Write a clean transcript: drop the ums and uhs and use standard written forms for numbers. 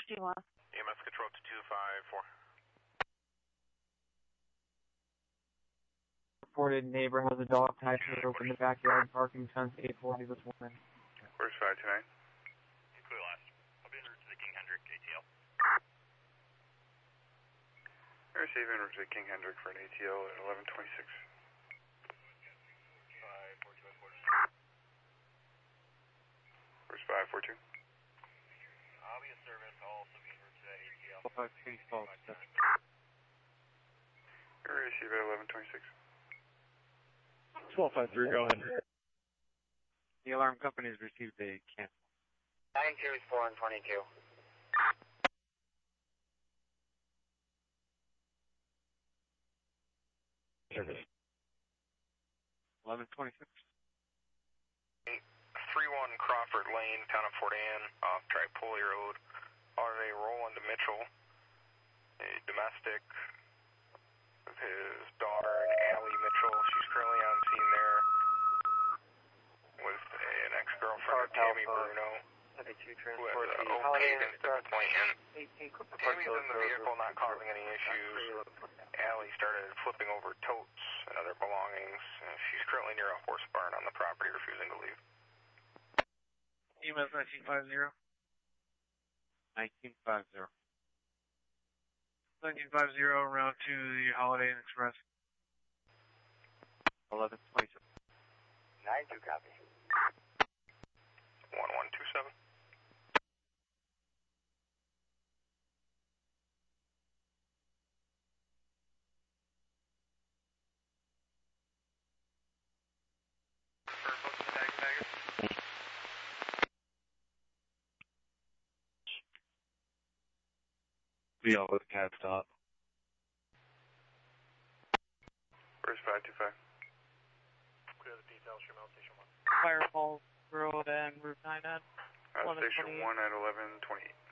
EMS control to 254. Reported neighbor has a dog tied to the rope in the backyard parking fence 840 this morning. Where's 529? Clear last. I'll be en route to the King Hendrick ATL. We're receiving en route to King Hendrick for an ATL at 1126. 542. Where's 542? I'll be in service. I'll also be en route to that ATL. 525. We're receiving at 1126. 1253, go ahead. The alarm company has received a cancel. 924 and 22. Service. 1126. 31 Crawford Lane, town of Fort Ann, off Tripoli Road. Holiday Roland Mitchell, a domestic with his daughter, Allie Mitchell. She's currently on scene there with an ex-girlfriend, Tammy Bruno, who has okayed into the plane. Tammy's in the vehicle, not causing any issues. Allie started flipping over totes and other belongings. She's currently near a horse barn on the property, refusing to leave. EMS 1950. 1950. 1950, route to the Holiday Inn Express. 1127. 92 copy. 1127. We all with cab stop. Where's 525? Clear the details, Sherman Station 1. Firefall Road and Route 9 at Station 1 at 1128.